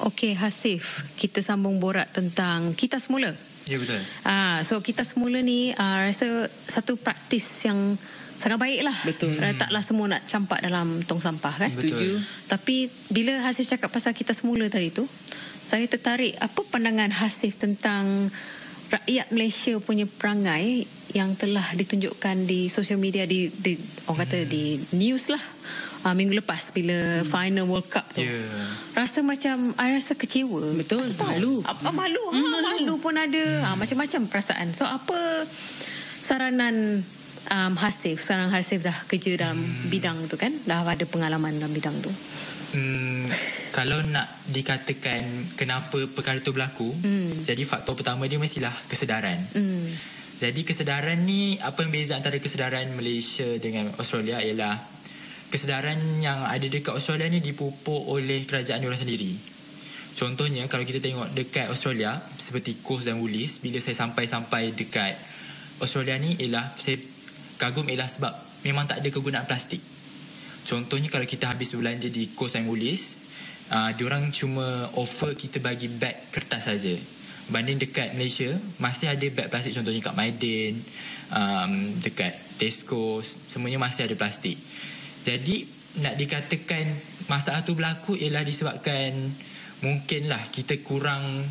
Okey, Hasif, kita sambung borak tentang kita semula. Ya, betul. So kita semula ni rasa satu praktis yang sangat baik lah. Betul. Taklah semua nak campak dalam tong sampah kan. Setuju. Tapi bila Hasif cakap pasal kita semula tadi tu, saya tertarik apa pandangan Hasif tentang rakyat Malaysia punya perangai yang telah ditunjukkan di sosial media, di orang kata di news lah, minggu lepas bila final World Cup tu. Rasa macam I rasa kecewa. Betul. Malu. Malu pun ada. Macam-macam perasaan. So apa saranan Hasif? Sekarang Hasif dah kerja dalam bidang tu kan, dah ada pengalaman dalam bidang tu. Kalau nak dikatakan kenapa perkara itu berlaku, jadi faktor pertama dia mestilah kesedaran. Jadi kesedaran ni, apa yang beza antara kesedaran Malaysia dengan Australia ialah kesedaran yang ada dekat Australia ni dipupuk oleh kerajaan diorang sendiri. Contohnya kalau kita tengok dekat Australia seperti Coast dan Woolies, bila saya sampai dekat Australia ni ialah saya kagum ialah sebab memang tak ada kegunaan plastik. Contohnya kalau kita habis berbelanja di Coast and Woolies, diorang cuma offer kita bagi beg kertas saja. Banding dekat Malaysia masih ada beg plastik, contohnya kat Maidin, dekat Tesco, semuanya masih ada plastik. Jadi nak dikatakan masalah tu berlaku ialah disebabkan mungkinlah kita kurang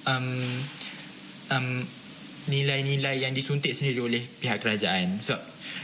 nilai-nilai yang disuntik sendiri oleh pihak kerajaan. Sebab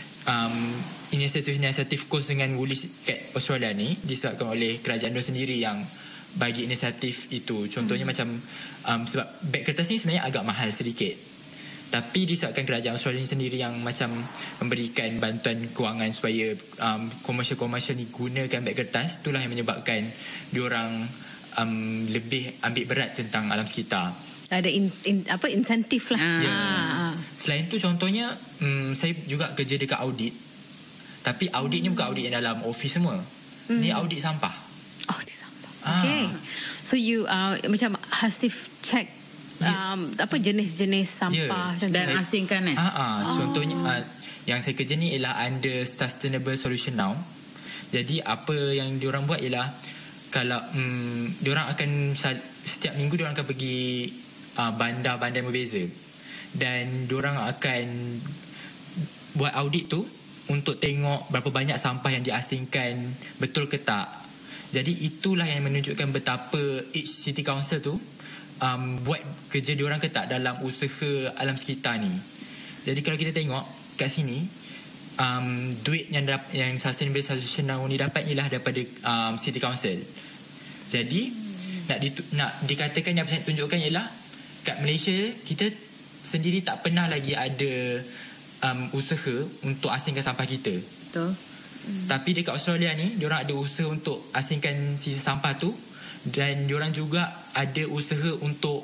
inisiatif Coast dengan Woolies kat Australia ni disebabkan oleh kerajaan dia sendiri yang bagi inisiatif itu. Contohnya macam sebab beg kertas ni sebenarnya agak mahal sedikit, tapi disebabkan kerajaan Australia ni sendiri yang macam memberikan bantuan kewangan supaya komersial ni gunakan beg kertas, itulah yang menyebabkan diorang lebih ambil berat tentang alam sekitar. Ada insentif lah. Selain tu contohnya saya juga kerja dekat audit, tapi auditnya bukan audit yang dalam office semua. Ni audit sampah. Di sampah. Okay. So you macam Hasif check apa jenis-jenis sampah dan asingkan contohnya yang saya kerja ni ialah under Sustainable Solution Now. Jadi apa yang diorang buat ialah kalau diorang akan setiap minggu diorang akan pergi bandar-bandar berbeza, dan diorang akan buat audit tu untuk tengok berapa banyak sampah yang diasingkan, betul ke tak. Jadi itulah yang menunjukkan betapa each city council tu buat kerja diorang ke tak dalam usaha alam sekitar ni. Jadi kalau kita tengok kat sini, duit yang Sustainable Solution Now ni dapat ialah daripada city council. Jadi nak dikatakan yang saya tunjukkan ialah kat Malaysia kita sendiri tak pernah lagi ada usaha untuk asingkan sampah kita. Betul. Tapi dekat Australia ni diorang ada usaha untuk asingkan sisa sampah tu, dan diorang juga ada usaha untuk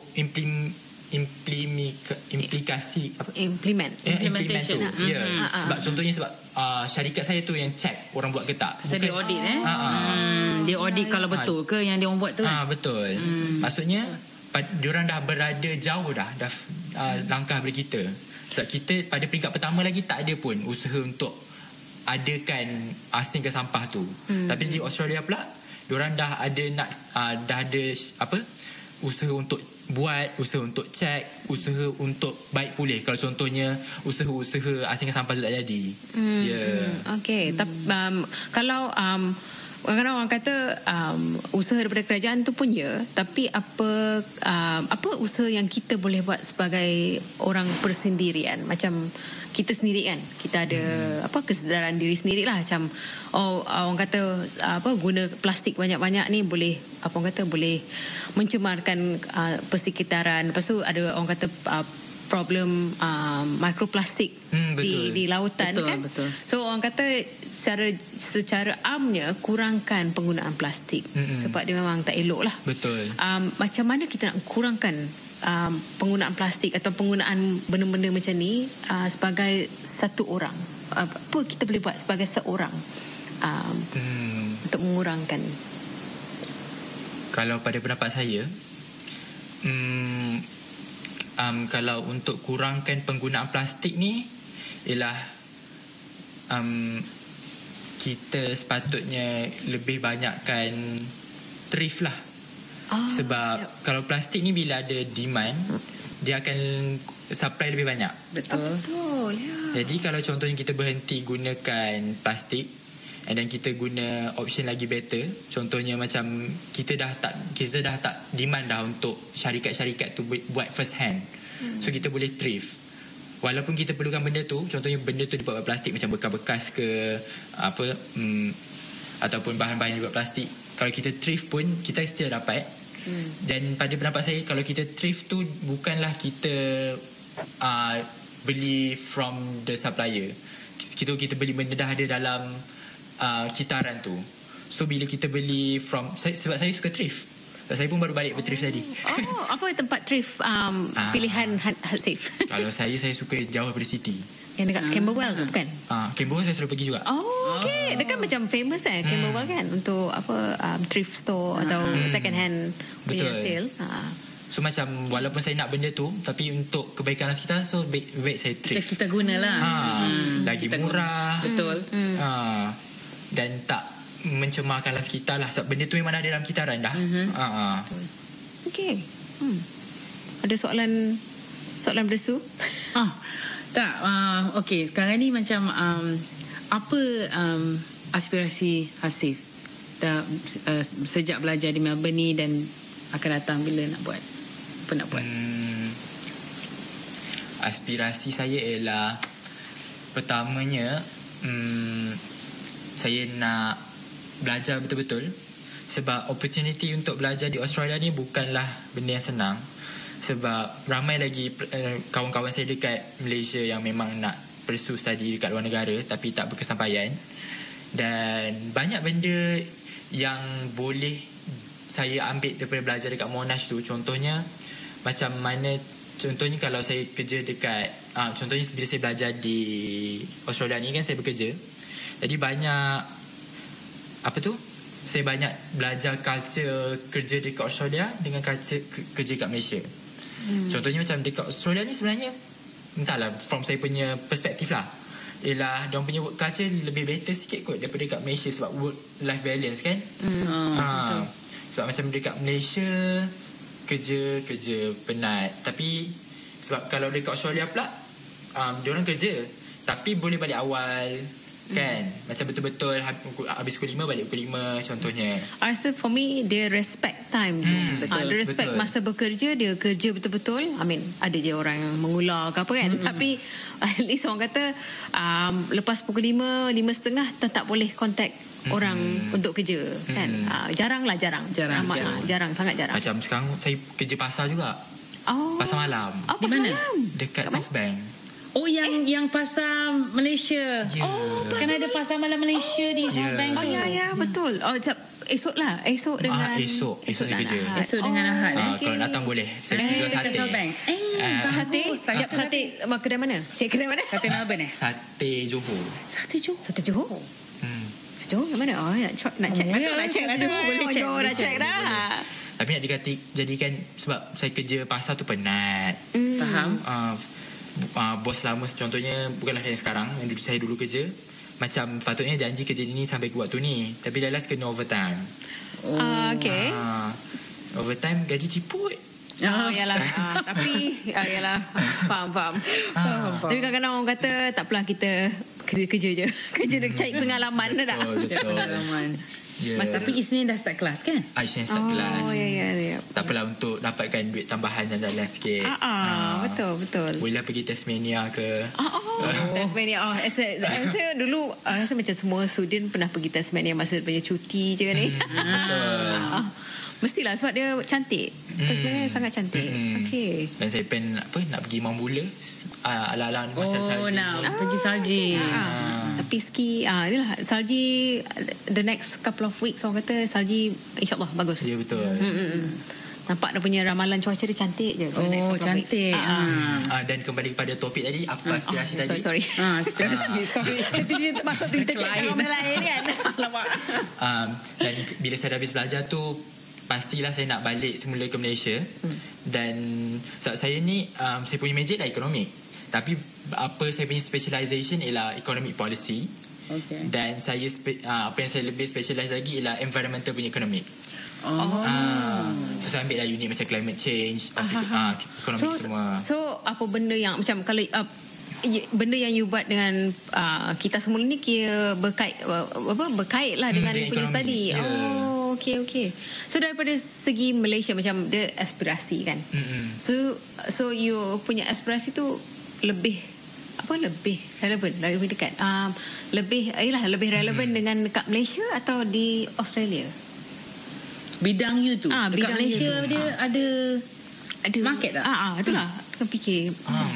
implementation tu. Sebab contohnya sebab syarikat saya tu yang check orang buat ke tak. Pasal dia audit dia audit kalau betul ke yang dia orang buat tu kan. Betul. Maksudnya diorang dah berada jauh dah langkah dari kita. Sebab kita pada peringkat pertama lagi tak ada pun usaha untuk adakan asingkan sampah tu. Tapi di Australia pula diorang dah ada usaha untuk buat, usaha untuk cek, usaha untuk baik pulih kalau contohnya usaha asingkan sampah tu tak jadi. Okay. Kalau kadang-kadang orang kata usaha daripada kerajaan tu pun tapi apa usaha yang kita boleh buat sebagai orang persendirian, macam kita sendiri kan, kita ada kesedaran diri sendiri lah, macam orang kata guna plastik banyak-banyak ni boleh boleh mencemarkan persekitaran. Lepas tu ada orang kata problem mikroplastik di lautan. Betul, kan. Betul. So orang kata secara amnya kurangkan penggunaan plastik sebab dia memang tak elok lah. Betul. Macam mana kita nak kurangkan penggunaan plastik atau penggunaan benda-benda macam ni sebagai satu orang? Apa kita boleh buat sebagai seorang untuk mengurangkan? Kalau pada pendapat saya, kalau untuk kurangkan penggunaan plastik ni ialah kita sepatutnya lebih banyakkan thrift lah. Sebab kalau plastik ni bila ada demand, dia akan supply lebih banyak. Betul. Ya. Jadi kalau contohnya kita berhenti gunakan plastik, and then kita guna option lagi better, contohnya macam kita dah tak demand dah untuk syarikat-syarikat tu buat first hand. So kita boleh thrift. Walaupun kita perlukan benda tu, contohnya benda tu dibuat plastik macam bekas-bekas ke ataupun bahan-bahan yang dibuat plastik, kalau kita thrift pun kita still dapat. Dan pada pendapat saya, kalau kita thrift tu bukanlah kita beli from the supplier. Kita beli benda dah ada dalam kitaran tu. So bila kita beli from sebab saya suka thrift, saya pun baru balik thrift tadi. Apa tempat thrift pilihan Hasif? Kalau saya suka jauh dari city. Yang dekat Camberwell tu bukan? Camberwell saya selalu pergi juga. Okay. Dia kan macam famous Camberwell kan, untuk thrift store atau second hand punya sale. So macam walaupun saya nak benda tu, tapi untuk kebaikan sekitar, so baik saya thrift. Kita gunalah. Lagi murah. Betul. Dan tak mencemarkan sekitar lah, sebab benda tu memang ada dalam kitaran dah. Okay. Ada soalan berdesu? Tak. Okay, sekarang ni macam apa aspirasi Hasif dah sejak belajar di Melbourne ni, dan akan datang bila nak buat? Apa nak buat? Aspirasi saya ialah, pertamanya saya nak belajar betul-betul, sebab opportunity untuk belajar di Australia ni bukanlah benda yang senang. Sebab ramai lagi kawan-kawan saya dekat Malaysia yang memang nak pursue study dekat luar negara tapi tak berkesampaian. Dan banyak benda yang boleh saya ambil daripada belajar dekat Monash tu. Contohnya macam mana, contohnya kalau saya kerja dekat contohnya bila saya belajar di Australia ni kan, saya bekerja. Jadi saya banyak belajar culture kerja dekat Australia dengan culture kerja kat Malaysia. Contohnya macam dekat Australia ni sebenarnya, entahlah, from saya punya perspektif lah, ialah diorang punya work culture lebih better sikit kot daripada dekat Malaysia, sebab work life balance kan. Sebab macam dekat Malaysia kerja penat, tapi sebab kalau dekat Australia pula diorang kerja tapi boleh balik awal kan. Macam betul-betul habis pukul 5 balik pukul 5 contohnya. I rasa for me dia respect time tu. Dia respect masa bekerja, dia kerja betul-betul. I mean, ada je orang yang mengular ke apa kan, tapi at least orang kata lepas pukul 5, 5:30 tak boleh contact orang untuk kerja kan. Jarang, sangat jarang. Macam sekarang saya kerja pasar juga. Pasar malam. Di mana? Dekat Southbank. Yang pasar Malaysia. Kan ada pasar malam Malaysia di Southbank tu. Ya, betul. Esok dengan Esok saya kerja. Esok dengan Ahad. Kalau datang boleh. Saya jual sate. Sate kedai mana? Kedai mana? Sate Melbourne Sate Johor. Sate Johor. Johor ke mana? Nak check lah tu. Boleh check. Johor nak check dah. Tapi nak jadikan sebab saya kerja pasar tu penat. Faham. Bos lama contohnya bukanlah yang sekarang, yang saya dulu kerja, macam patutnya janji kerja ni sampai ke waktu ni, tapi dah last kena overtime. Okay. Overtime gaji ciput. Yalah. Tapi yalah, faham. Tapi kadang-kadang orang kata tak apalah, kita kerja je. Kerja nak cari pengalaman dah. Betul. Tapi Isnin dah start kelas kan? Isnin start kelas. Ya. Tak apalah, untuk dapatkan duit tambahan jalan-jalan sikit. Betul. Boleh pergi Tasmania ke? Tasmania. Saya dulu rasa macam semua student pernah pergi Tasmania masa punya cuti je ni. Betul. Mestilah sebab dia cantik. Tasmania sangat cantik. Okay. Dan saya nak pergi Mambula ala-ala masa salji. Nak pergi salji. Tapi ski inilah salji, the next couple of weeks orang kata salji insyaAllah bagus. Ya, betul. Nampak dia punya ramalan cuaca dia cantik je. Cantik. Dan kembali kepada topik tadi, apa aspirasi tadi? Sorry. Sorry. Dia termasuk tu kita cakap orang lain kan. Dan bila saya dah habis belajar tu, pastilah saya nak balik semula ke Malaysia. Dan saya ni saya punya major lah ekonomi, tapi saya punya specialisation ialah economic policy. Dan saya apa yang saya lebih specialise lagi ialah environmental punya economic. So saya ambil lah unit macam climate change, ekonomi semua. So apa benda yang macam kalau benda yang you buat dengan kita semula ni kira berkait lah dengan you punya study. Okay. So daripada segi Malaysia macam dia aspirasi kan. So you punya aspirasi tu lebih relevan, lebih dekat, lebih relevan dengan dekat Malaysia atau di Australia? Bidang you tu dekat bidang Malaysia you tu. dia ada market tak? Itulah aku fikir.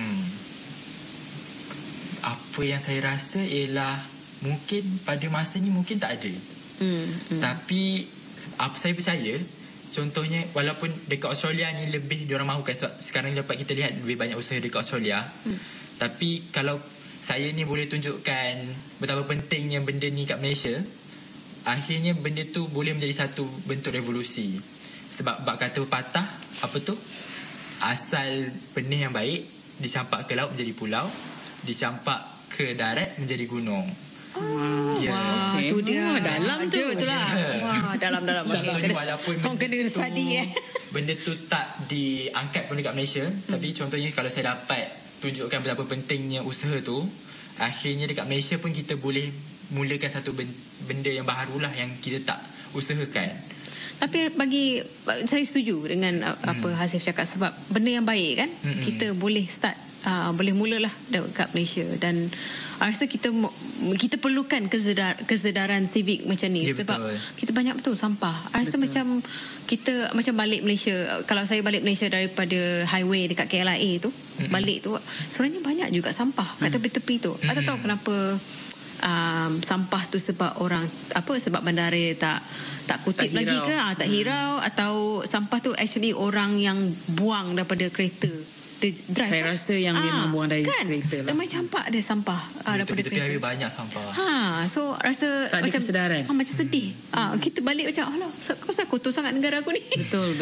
Apa yang saya rasa ialah mungkin pada masa ni mungkin tak ada. Tapi apa saya percaya, contohnya walaupun dekat Australia ni lebih diorang mahukan, sebab sekarang dapat kita lihat lebih banyak usaha dekat Australia. Tapi kalau saya ni boleh tunjukkan betapa pentingnya benda ni kat Malaysia, akhirnya benda tu boleh menjadi satu bentuk revolusi. Sebab bab kata pepatah, apa tu? Asal benih yang baik dicampak ke laut menjadi pulau, dicampak ke darat menjadi gunung. Wah, tu dia. Dalam tu. Itulah. Wah, dalam. Contohnya walaupun benda tu tak diangkat pun dekat Malaysia, tapi contohnya kalau saya dapat tunjukkan betapa pentingnya usaha tu, akhirnya dekat Malaysia pun kita boleh mulakan satu benda yang baharulah yang kita tak usahakan. Tapi bagi saya setuju dengan apa Hasif cakap, sebab benda yang baik kan, kita boleh start, boleh mulalah dekat Malaysia. Dan rasa kita perlukan kesedaran civic macam ni, sebab betul. kita banyak betul sampah. Rasa macam kita macam balik Malaysia, kalau saya balik Malaysia daripada highway dekat KLIA tu, balik tu sebenarnya banyak juga sampah kat tepi-tepi tu. Tak tahu kenapa sampah tu sebab orang sebab bandara tak kutip tak lagi ke, tak hirau, atau sampah tu actually orang yang buang daripada kereta. Saya rasa yang dia membuang dari kereta lah. Memang campak dia sampah daripada tepi kereta. Tepi banyak sampah. So rasa tak macam kesedaran. Macam sedih. Kita balik macam alah, kenapa kotor sangat negara aku ni. Betul.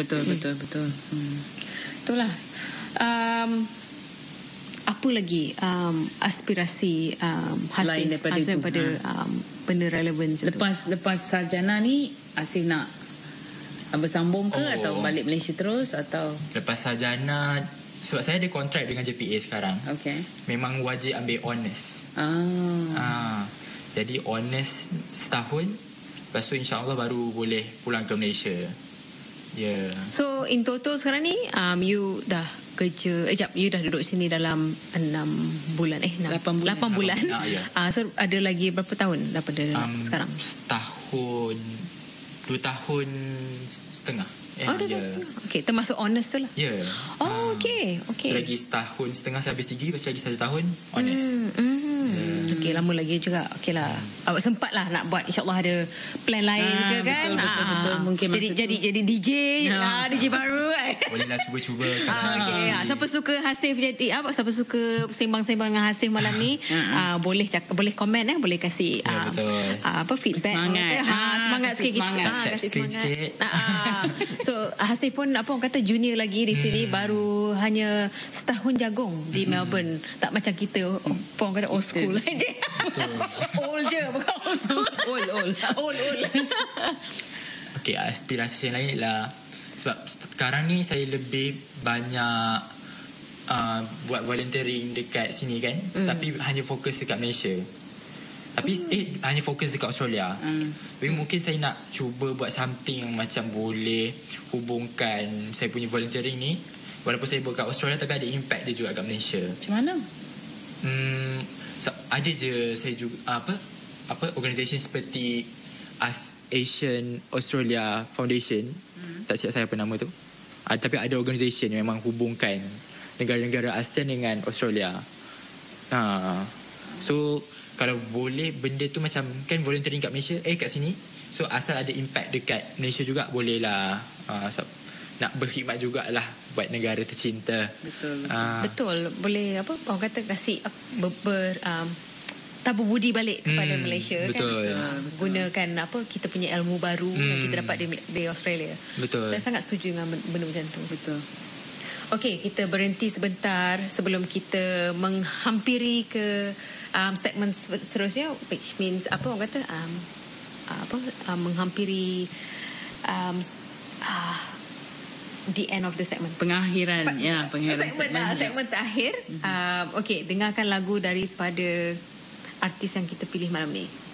Itulah. Apa lagi aspirasi selain daripada benda relevan macam lepas sarjana ni Hasif nak bersambung ke atau balik Malaysia terus, atau lepas sarjana, sebab saya ada kontrak dengan JPA sekarang. Memang wajib ambil honors. Jadi honors setahun, lepas tu insyaAllah baru boleh pulang ke Malaysia. So in total sekarang ni you dah kerja, you dah duduk sini dalam 8 bulan. So ada lagi berapa tahun daripada sekarang? Setahun 2 tahun setengah. 2 tahun setengah. Okay, termasuk honors tu lah. Okay. Selagi setahun setengah saya habis degree, lepas lagi 1 tahun honors. Okay, lama lagi juga. Okay lah, awak sempat lah nak buat, insyaAllah ada plan lain ke kan. Betul. Mungkin jadi DJ DJ baru kan. Bolehlah cuba-cuba. Siapa suka Hasif siapa suka sembang-sembang dengan Hasif malam ni, boleh komen, boleh kasih feedback, semangat sikit, kasih semangat. So Hasif pun orang kata junior lagi di sini, baru hanya setahun jagung di Melbourne. Tak macam kita orang kata old school. Old je, bukan old school. Old. Okay, aspirasi yang lain ialah sebab sekarang ni saya lebih banyak buat volunteering dekat sini kan, tapi hanya fokus dekat Malaysia. Tapi hanya fokus dekat Australia. Tapi mungkin saya nak cuba buat something yang macam boleh hubungkan saya punya volunteering ni, walaupun saya buat kat Australia tapi ada impact dia juga kat Malaysia. Macam mana? Ada je saya juga organisation seperti Asian Australia Foundation. Tak silap saya apa nama tu. Tapi ada organisation yang memang hubungkan negara-negara ASEAN dengan Australia. So kalau boleh benda tu macam kan volunteering kat Malaysia, kat sini, so asal ada impact dekat Malaysia juga boleh lah. Nak berkhidmat jugalah buat negara tercinta. Betul. Boleh orang kata kasih tabur budi balik kepada Malaysia. Betul. Kan. Gunakan kita punya ilmu baru yang kita dapat di Australia. Betul. Saya sangat setuju dengan benda macam tu. Betul. Okey, kita berhenti sebentar sebelum kita menghampiri ke segmen seterusnya, which means orang kata menghampiri the end of the segment. Pengakhiran Segmen terakhir. Okey, dengarkan lagu daripada artis yang kita pilih malam ni.